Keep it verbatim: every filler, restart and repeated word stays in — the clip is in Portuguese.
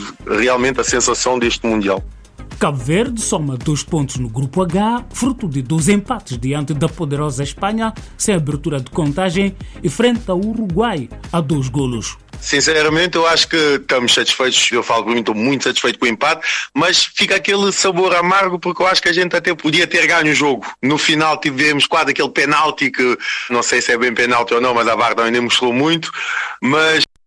realmente a sensação deste Mundial. Cabo Verde soma dois pontos no Grupo H, fruto de dois empates diante da poderosa Espanha, sem abertura de contagem, e frente ao Uruguai a dois golos. Sinceramente, eu acho que estamos satisfeitos, eu falo por mim, estou muito satisfeito com o empate, mas fica aquele sabor amargo porque eu acho que a gente até podia ter ganho o jogo. No final tivemos quase aquele penalti que, não sei se é bem penalti ou não, mas a V A R também nem mostrou muito, mas